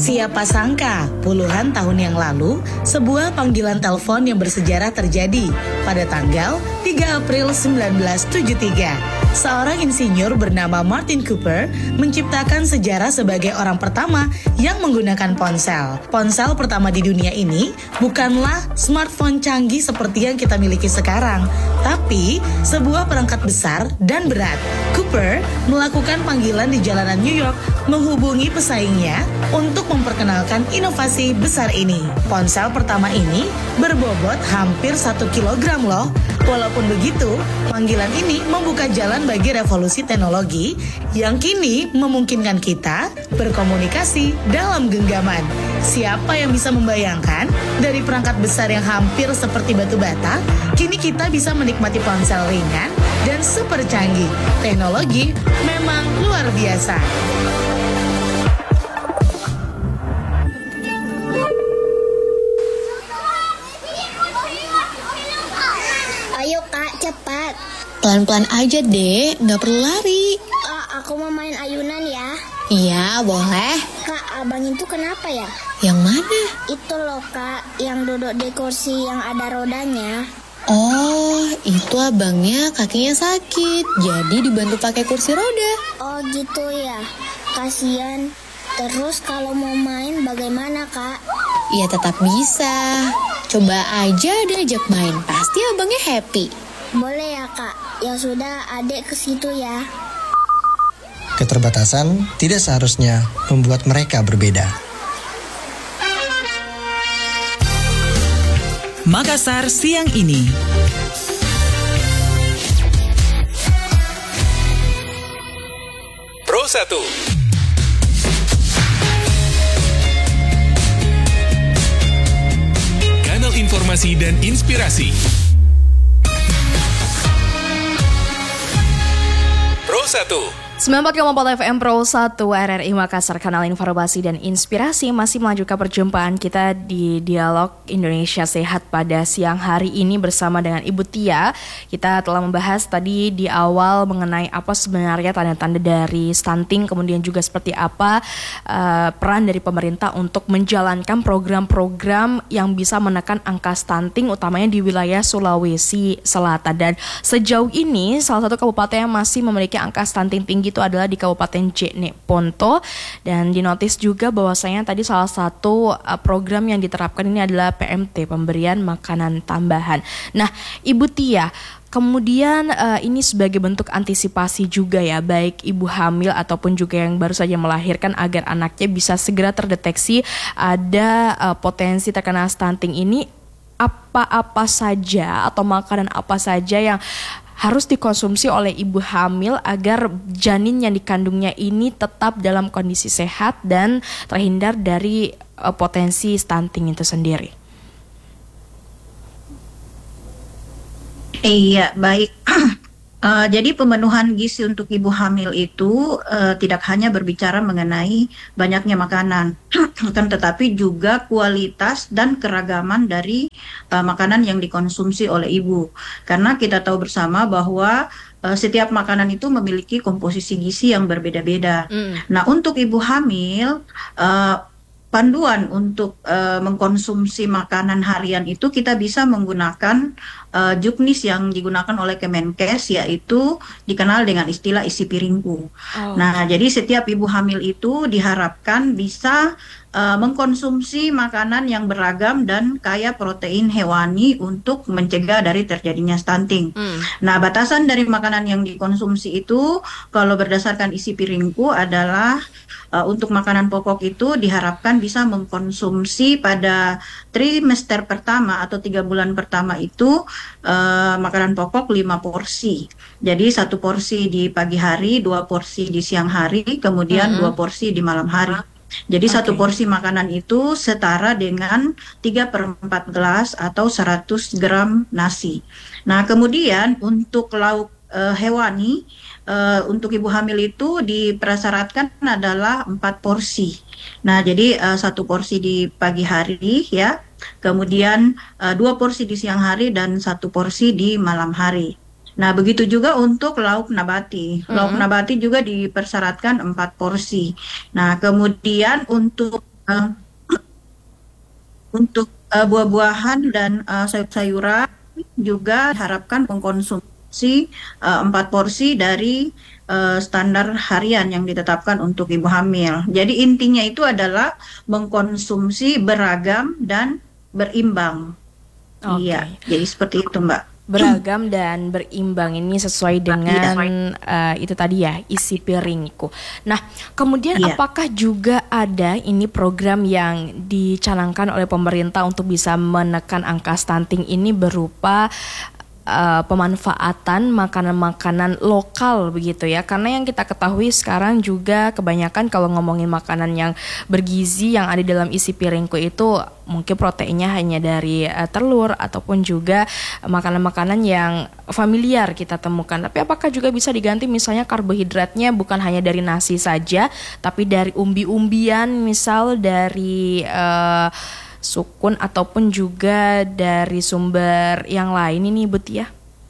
Siapa sangka, puluhan tahun yang lalu, sebuah panggilan telepon yang bersejarah terjadi pada tanggal 3 April 1973. Seorang insinyur bernama Martin Cooper menciptakan sejarah sebagai orang pertama yang menggunakan ponsel. Ponsel pertama di dunia ini bukanlah smartphone canggih seperti yang kita miliki sekarang, tapi sebuah perangkat besar dan berat. Cooper melakukan panggilan di jalanan New York menghubungi pesaingnya untuk memperkenalkan inovasi besar ini. Ponsel pertama ini berbobot hampir 1 kilogram loh. Walaupun begitu, panggilan ini membuka jalan bagi revolusi teknologi yang kini memungkinkan kita berkomunikasi dalam genggaman. Siapa yang bisa membayangkan dari perangkat besar yang hampir seperti batu bata, kini kita bisa menikmati ponsel ringan dan super canggih. Teknologi memang luar biasa. Ayo Kak, cepat. Pelan-pelan aja deh, nggak perlu lari. Aku mau main ayunan ya. Iya, boleh. Kak, abang itu kenapa ya? Yang mana? Itu loh Kak, yang duduk di kursi yang ada rodanya. Oh, itu abangnya kakinya sakit, jadi dibantu pakai kursi roda. Oh gitu ya, kasian. Terus kalau mau main bagaimana Kak? Ya tetap bisa. Coba aja diajak main, pasti abangnya happy. Boleh ya Kak, ya sudah adik ke situ ya. Keterbatasan tidak seharusnya membuat mereka berbeda. Makassar siang ini. Pro 1. Kanal informasi dan inspirasi. Pro 1. 94,4 FM Pro 1 RRI Makassar, kanal informasi dan inspirasi, masih melanjutkan perjumpaan kita di Dialog Indonesia Sehat pada siang hari ini bersama dengan Ibu Tia. Kita telah membahas tadi di awal mengenai apa sebenarnya tanda-tanda dari stunting, kemudian juga seperti apa peran dari pemerintah untuk menjalankan program-program yang bisa menekan angka stunting, utamanya di wilayah Sulawesi Selatan. Dan sejauh ini salah satu kabupaten yang masih memiliki angka stunting tinggi itu adalah di Kabupaten Jeneponto, dan dinotis juga bahwasanya tadi salah satu program yang diterapkan ini adalah PMT, pemberian makanan tambahan. Nah, Ibu Tia, kemudian ini sebagai bentuk antisipasi juga ya, baik ibu hamil ataupun juga yang baru saja melahirkan, agar anaknya bisa segera terdeteksi ada potensi terkena stunting ini. Apa-apa saja atau makanan apa saja yang harus dikonsumsi oleh ibu hamil agar janin yang dikandungnya ini tetap dalam kondisi sehat dan terhindar dari potensi stunting itu sendiri? Iya, baik. Jadi pemenuhan gizi untuk ibu hamil itu tidak hanya berbicara mengenai banyaknya makanan, kan, tetapi juga kualitas dan keragaman dari makanan yang dikonsumsi oleh ibu. Karena kita tahu bersama bahwa setiap makanan itu memiliki komposisi gizi yang berbeda-beda. Nah, untuk ibu hamil, panduan untuk mengkonsumsi makanan harian itu kita bisa menggunakan juknis yang digunakan oleh Kemenkes, yaitu dikenal dengan istilah isi piringku. Nah, jadi setiap ibu hamil itu diharapkan bisa mengkonsumsi makanan yang beragam dan kaya protein hewani untuk mencegah dari terjadinya stunting. Nah, batasan dari makanan yang dikonsumsi itu kalau berdasarkan isi piringku adalah untuk makanan pokok itu diharapkan bisa mengkonsumsi pada trimester pertama atau 3 bulan pertama itu makanan pokok 5 porsi. Jadi 1 porsi di pagi hari, 2 porsi di siang hari, kemudian 2 porsi di malam hari. Jadi 1 porsi makanan itu setara dengan 3/4 gelas atau 100 gram nasi. Nah, kemudian untuk lauk hewani, untuk ibu hamil itu dipersyaratkan adalah 4 porsi. Nah, jadi 1 porsi di pagi hari ya, kemudian 2 porsi di siang hari dan 1 porsi di malam hari. Nah, begitu juga untuk lauk nabati. Lauk nabati juga dipersyaratkan 4 porsi. Nah, kemudian untuk uh, untuk buah-buahan dan sayur-sayuran juga diharapkan mengkonsumsi 4 porsi dari standar harian yang ditetapkan untuk ibu hamil. Jadi intinya itu adalah mengkonsumsi beragam dan berimbang. Iya, jadi seperti itu Mbak. Beragam dan berimbang ini sesuai dengan itu tadi ya, isi piringku. Nah, kemudian apakah juga ada ini program yang dicanangkan oleh pemerintah untuk bisa menekan angka stunting ini berupa pemanfaatan makanan-makanan lokal begitu ya, karena yang kita ketahui sekarang juga kebanyakan kalau ngomongin makanan yang bergizi yang ada dalam isi piringku itu mungkin proteinnya hanya dari telur ataupun juga makanan-makanan yang familiar kita temukan. Tapi apakah juga bisa diganti misalnya karbohidratnya bukan hanya dari nasi saja, tapi dari umbi-umbian, misal dari sukun ataupun juga dari sumber yang lain ini Ibu Tia?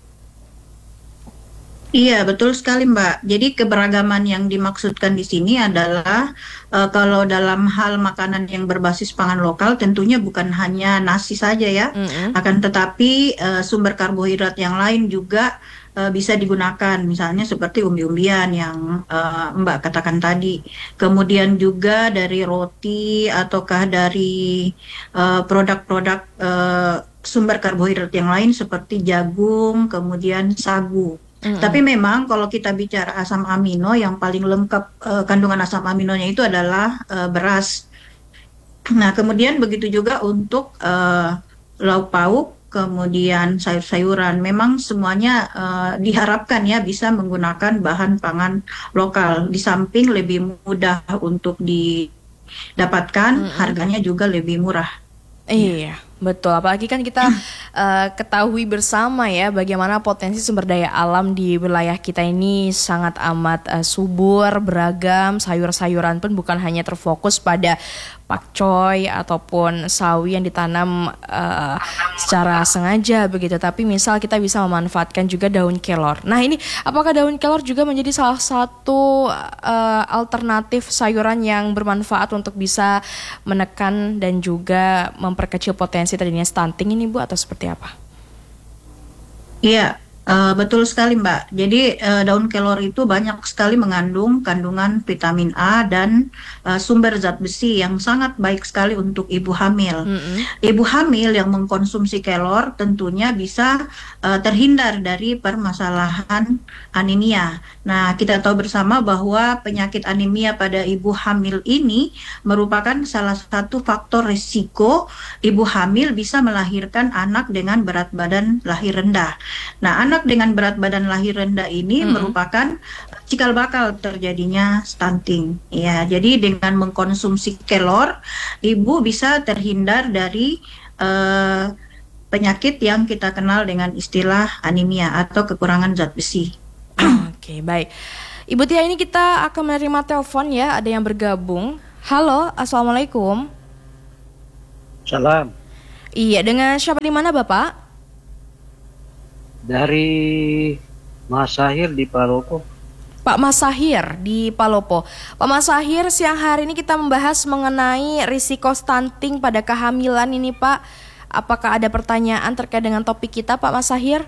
Iya, betul sekali Mbak. Jadi keberagaman yang dimaksudkan di sini adalah kalau dalam hal makanan yang berbasis pangan lokal tentunya bukan hanya nasi saja ya, akan tetapi sumber karbohidrat yang lain juga bisa digunakan, misalnya seperti umbi-umbian yang Mbak katakan tadi. Kemudian juga dari roti ataukah dari produk-produk sumber karbohidrat yang lain seperti jagung, kemudian sagu. Tapi memang kalau kita bicara asam amino, yang paling lengkap kandungan asam aminonya itu adalah beras. Nah, kemudian begitu juga untuk lauk pauk, kemudian sayur-sayuran. Memang semuanya diharapkan ya bisa menggunakan bahan pangan lokal. Di samping lebih mudah untuk didapatkan, harganya juga lebih murah. Iya, betul. Apalagi kan kita ketahui bersama ya bagaimana potensi sumber daya alam di wilayah kita ini sangat amat subur, beragam. Sayur-sayuran pun bukan hanya terfokus pada pakcoy ataupun sawi yang ditanam secara sengaja begitu, tapi misal kita bisa memanfaatkan juga daun kelor. Nah ini, apakah daun kelor juga menjadi salah satu alternatif sayuran yang bermanfaat untuk bisa menekan dan juga memperkecil potensi terjadinya stunting ini Bu, atau seperti apa? Iya, betul sekali Mbak. Jadi daun kelor itu banyak sekali mengandung kandungan vitamin A dan sumber zat besi yang sangat baik sekali untuk ibu hamil. Ibu hamil yang mengkonsumsi kelor tentunya bisa terhindar dari permasalahan anemia. Nah, kita tahu bersama bahwa penyakit anemia pada ibu hamil ini merupakan salah satu faktor risiko ibu hamil bisa melahirkan anak dengan berat badan lahir rendah. Nah, anak dengan berat badan lahir rendah ini merupakan cikal bakal terjadinya stunting. Ya, jadi dengan mengkonsumsi kelor, ibu bisa terhindar dari penyakit yang kita kenal dengan istilah anemia atau kekurangan zat besi. Oke, baik. Ibu Tia, ini kita akan menerima telepon ya, ada yang bergabung. Halo, Assalamualaikum. Salam. Iya, dengan siapa di mana Bapak? Dari Mas Sahir di Palopo. Pak Mas Sahir di Palopo. Pak Mas Sahir, siang hari ini kita membahas mengenai risiko stunting pada kehamilan ini Pak. Apakah ada pertanyaan terkait dengan topik kita Pak Mas Sahir?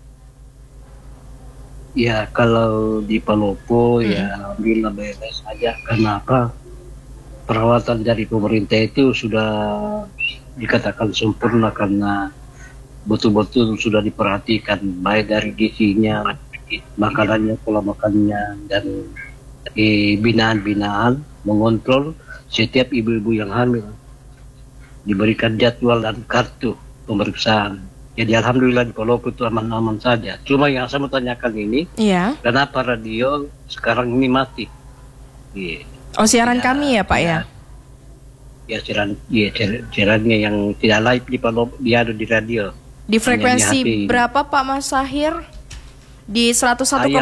Ya, kalau di Palopo ya alhamdulillah beres saja. Kenapa? Perawatan dari pemerintah itu sudah dikatakan sempurna karena betul-betul sudah diperhatikan baik dari gizinya, makanannya, pola makannya, dan binaan-binaan, mengontrol setiap ibu-ibu yang hamil, diberikan jadwal dan kartu pemeriksaan. Jadi alhamdulillah di Palopo itu aman-aman saja. Cuma yang saya mau tanyakan ini, kenapa radio sekarang ini mati? Oh, siaran kami ya Pak ya? Ya, siarannya yang tidak live di Palopo, dia ada di radio. Di frekuensi berapa Pak Mas Sahir? Di 101,2?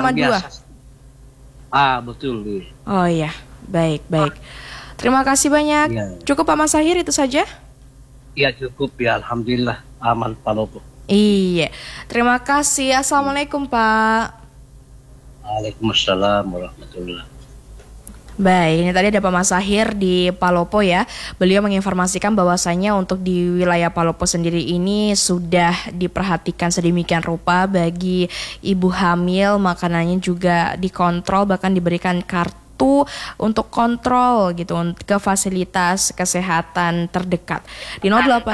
Betul. Oh iya, baik. Terima kasih banyak. Ya. Cukup Pak Mas Sahir itu saja? Iya cukup ya, alhamdulillah aman Palopo. Iya, terima kasih. Assalamualaikum Pak. Waalaikumsalam warahmatullahi. Baik, ini tadi ada Pak Masahir di Palopo ya. Beliau menginformasikan bahwasanya untuk di wilayah Palopo sendiri ini sudah diperhatikan sedemikian rupa bagi ibu hamil, makanannya juga dikontrol, bahkan diberikan kartu untuk kontrol gitu ke fasilitas kesehatan terdekat di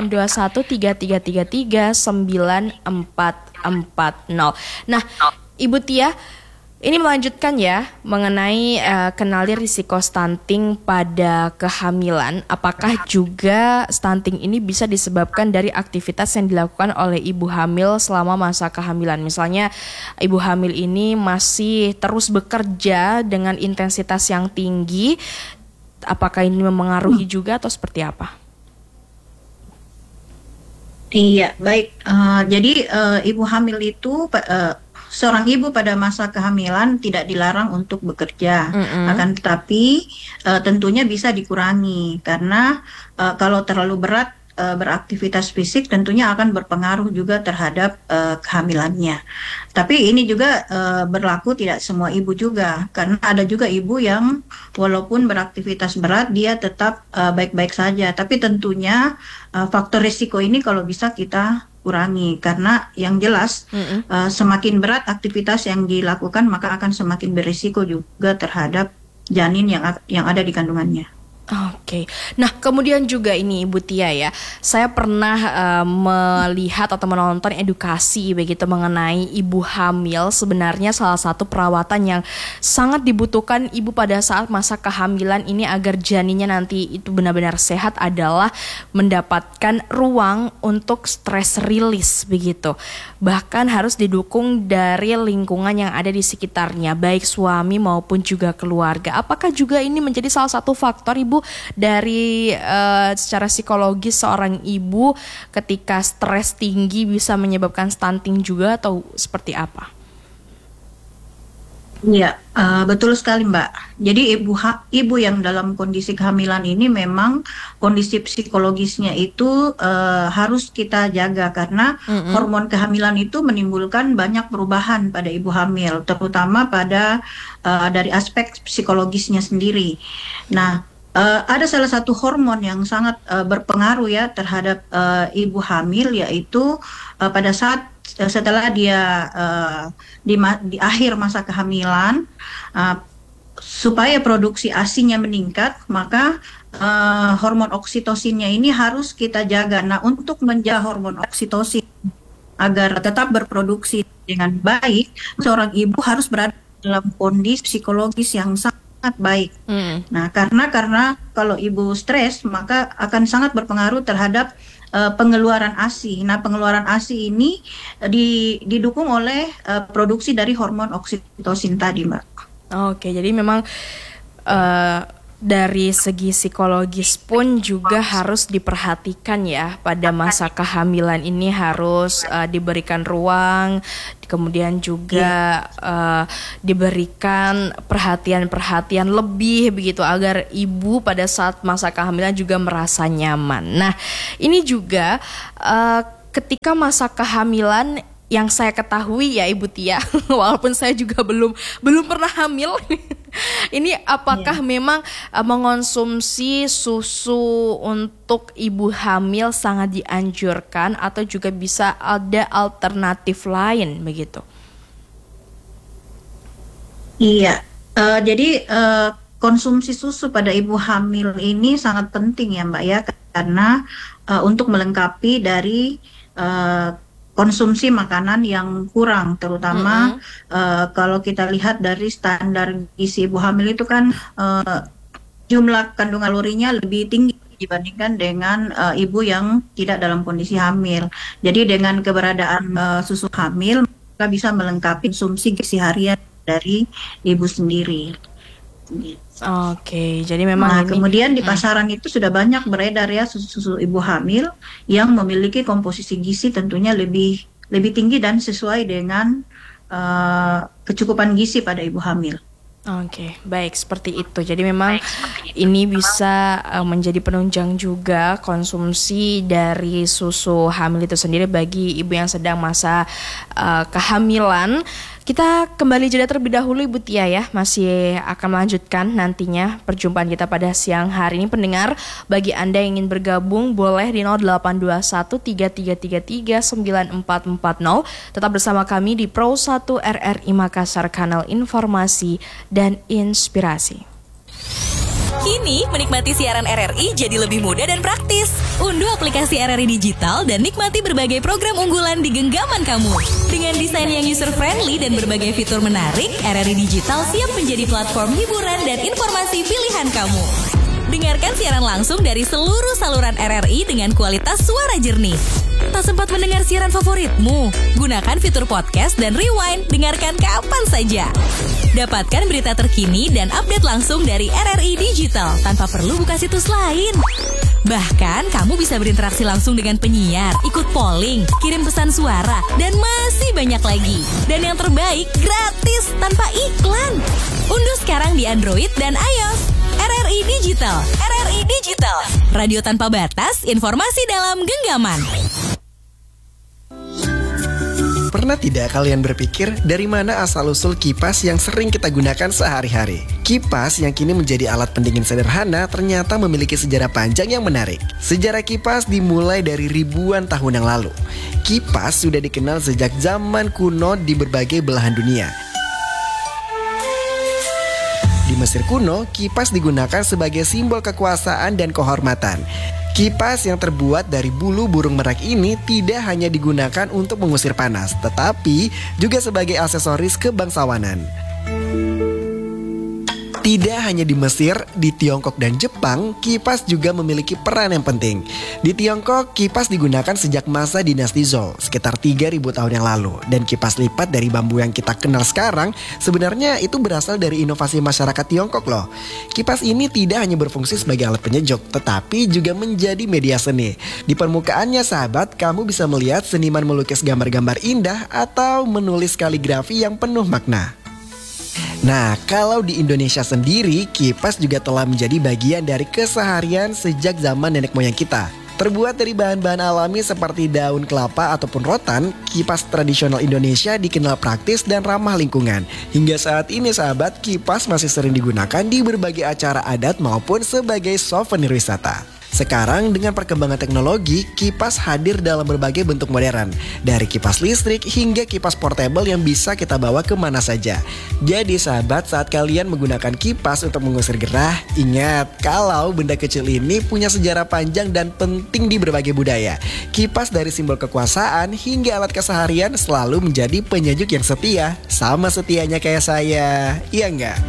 082133339440. Nah, Ibu Tia, ini melanjutkan ya mengenai kenali risiko stunting pada kehamilan. Apakah juga stunting ini bisa disebabkan dari aktivitas yang dilakukan oleh ibu hamil selama masa kehamilan? Misalnya ibu hamil ini masih terus bekerja dengan intensitas yang tinggi. Apakah ini memengaruhi juga atau seperti apa? Iya, baik. Jadi ibu hamil itu seorang ibu pada masa kehamilan tidak dilarang untuk bekerja, akan tetapi tentunya bisa dikurangi karena kalau terlalu berat beraktivitas fisik tentunya akan berpengaruh juga terhadap kehamilannya. Tapi ini juga berlaku tidak semua ibu juga, karena ada juga ibu yang walaupun beraktivitas berat dia tetap baik-baik saja. Tapi tentunya faktor risiko ini kalau bisa kita kurangi, karena yang jelas semakin berat aktivitas yang dilakukan maka akan semakin berisiko juga terhadap janin yang ada di kandungannya. Oke. Nah, kemudian juga ini Ibu Tia ya, saya pernah melihat atau menonton edukasi begitu mengenai ibu hamil. Sebenarnya salah satu perawatan yang sangat dibutuhkan ibu pada saat masa kehamilan ini agar janinnya nanti itu benar-benar sehat adalah mendapatkan ruang untuk stress release begitu. Bahkan harus didukung dari lingkungan yang ada di sekitarnya, baik suami maupun juga keluarga. Apakah juga ini menjadi salah satu faktor Ibu dari secara psikologis seorang ibu ketika stres tinggi bisa menyebabkan stunting juga atau seperti apa? Iya, betul sekali Mbak. Jadi ibu yang dalam kondisi kehamilan ini memang kondisi psikologisnya itu harus kita jaga karena hormon kehamilan itu menimbulkan banyak perubahan pada ibu hamil, terutama pada dari aspek psikologisnya sendiri. Nah, ada salah satu hormon yang sangat berpengaruh ya terhadap ibu hamil, yaitu pada saat setelah dia di akhir masa kehamilan, supaya produksi ASI-nya meningkat, maka hormon oksitosinnya ini harus kita jaga. Nah, untuk menjaga hormon oksitosin agar tetap berproduksi dengan baik, seorang ibu harus berada dalam kondisi psikologis yang sangat baik. Nah, karena kalau ibu stres maka akan sangat berpengaruh terhadap pengeluaran ASI. Nah, pengeluaran ASI ini didukung oleh produksi dari hormon oksitosin tadi, Mbak. Oke, jadi memang dari segi psikologis pun juga harus diperhatikan ya pada masa kehamilan ini, harus diberikan ruang, kemudian juga diberikan perhatian-perhatian lebih begitu agar ibu pada saat masa kehamilan juga merasa nyaman. Nah, ini juga ketika masa kehamilan yang saya ketahui ya Ibu Tia, walaupun saya juga belum pernah hamil. Ini apakah memang mengonsumsi susu untuk ibu hamil sangat dianjurkan atau juga bisa ada alternatif lain begitu? Iya, jadi konsumsi susu pada ibu hamil ini sangat penting ya Mbak ya, karena untuk melengkapi dari konsumsi makanan yang kurang, terutama kalau kita lihat dari standar gizi ibu hamil itu kan jumlah kandungan kalorinya lebih tinggi dibandingkan dengan ibu yang tidak dalam kondisi hamil. Jadi dengan keberadaan susu hamil, kita bisa melengkapi konsumsi gizi harian dari ibu sendiri. Oke, jadi memang kemudian di pasaran itu sudah banyak beredar ya susu ibu hamil yang memiliki komposisi gizi tentunya lebih tinggi dan sesuai dengan kecukupan gizi pada ibu hamil. Oke, baik seperti itu. Jadi memang ini bisa menjadi penunjang juga konsumsi dari susu hamil itu sendiri bagi ibu yang sedang masa kehamilan. Kita kembali jeda terlebih dahulu Ibu Tia ya. Masih akan melanjutkan nantinya perjumpaan kita pada siang hari ini. Pendengar, bagi Anda yang ingin bergabung boleh di 0821-3333-9440. Tetap bersama kami di Pro 1 RRI Makassar, kanal informasi dan inspirasi. Kini, menikmati siaran RRI jadi lebih mudah dan praktis. Unduh aplikasi RRI Digital dan nikmati berbagai program unggulan di genggaman kamu. Dengan desain yang user-friendly dan berbagai fitur menarik, RRI Digital siap menjadi platform hiburan dan informasi pilihan kamu. Dengarkan siaran langsung dari seluruh saluran RRI dengan kualitas suara jernih. Tak sempat mendengar siaran favoritmu? Gunakan fitur podcast dan rewind, dengarkan kapan saja. Dapatkan berita terkini dan update langsung dari RRI Digital tanpa perlu buka situs lain. Bahkan, kamu bisa berinteraksi langsung dengan penyiar, ikut polling, kirim pesan suara, dan masih banyak lagi. Dan yang terbaik, gratis tanpa iklan. Unduh sekarang di Android dan iOS. RRI Digital, RRI Digital, radio tanpa batas, informasi dalam genggaman. Pernah tidak kalian berpikir dari mana asal-usul kipas yang sering kita gunakan sehari-hari? Kipas yang kini menjadi alat pendingin sederhana ternyata memiliki sejarah panjang yang menarik. Sejarah kipas dimulai dari ribuan tahun yang lalu. Kipas sudah dikenal sejak zaman kuno di berbagai belahan dunia. Di Mesir kuno, kipas digunakan sebagai simbol kekuasaan dan kehormatan. Kipas yang terbuat dari bulu burung merak ini tidak hanya digunakan untuk mengusir panas, tetapi juga sebagai aksesoris kebangsawanan. Tidak hanya di Mesir, di Tiongkok dan Jepang, kipas juga memiliki peran yang penting. Di Tiongkok, kipas digunakan sejak masa dinasti Zhou, sekitar 3.000 tahun yang lalu. Dan kipas lipat dari bambu yang kita kenal sekarang, sebenarnya itu berasal dari inovasi masyarakat Tiongkok loh. Kipas ini tidak hanya berfungsi sebagai alat penyejuk, tetapi juga menjadi media seni. Di permukaannya sahabat, kamu bisa melihat seniman melukis gambar-gambar indah atau menulis kaligrafi yang penuh makna. Nah, kalau di Indonesia sendiri, kipas juga telah menjadi bagian dari keseharian sejak zaman nenek moyang kita. Terbuat dari bahan-bahan alami seperti daun kelapa ataupun rotan, kipas tradisional Indonesia dikenal praktis dan ramah lingkungan. Hingga saat ini sahabat, kipas masih sering digunakan di berbagai acara adat maupun sebagai souvenir wisata. Sekarang dengan perkembangan teknologi, kipas hadir dalam berbagai bentuk modern. Dari kipas listrik hingga kipas portable yang bisa kita bawa kemana saja. Jadi sahabat, saat kalian menggunakan kipas untuk mengusir gerah, ingat kalau benda kecil ini punya sejarah panjang dan penting di berbagai budaya. Kipas dari simbol kekuasaan hingga alat keseharian selalu menjadi penyejuk yang setia. Sama setianya kayak saya, iya enggak?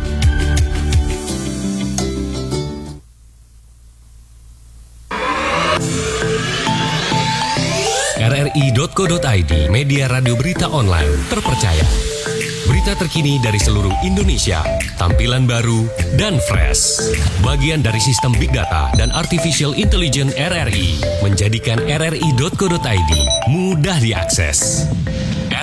RRI.co.id, media radio berita online terpercaya. Berita terkini dari seluruh Indonesia, tampilan baru dan fresh. Bagian dari sistem Big Data dan Artificial Intelligence RRI, menjadikan RRI.co.id mudah diakses.